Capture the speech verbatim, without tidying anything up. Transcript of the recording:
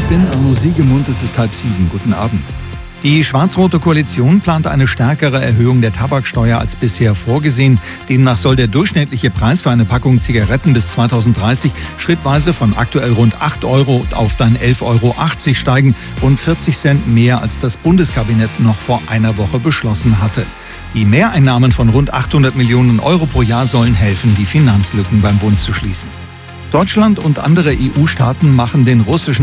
bin Arno Siegemund, es ist halb sieben. Guten Abend. Die schwarz-rote Koalition plant eine stärkere Erhöhung der Tabaksteuer als bisher vorgesehen. Demnach soll der durchschnittliche Preis für eine Packung Zigaretten bis zweitausenddreißig schrittweise von aktuell rund acht Euro auf dann elf Euro achtzig steigen, rund vierzig Cent mehr als das Bundeskabinett noch vor einer Woche beschlossen hatte. Die Mehreinnahmen von rund achthundert Millionen Euro pro Jahr sollen helfen, die Finanzlücken beim Bund zu schließen. Deutschland und andere E U-Staaten machen den russischen